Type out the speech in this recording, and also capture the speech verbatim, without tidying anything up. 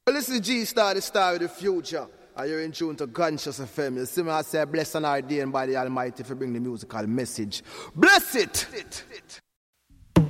Well, this is G-Star, the star of the future. And you're in tune to Conscious F M. You see me, I say, bless and ordained by the Almighty for bring the musical message. Bless it! it, it.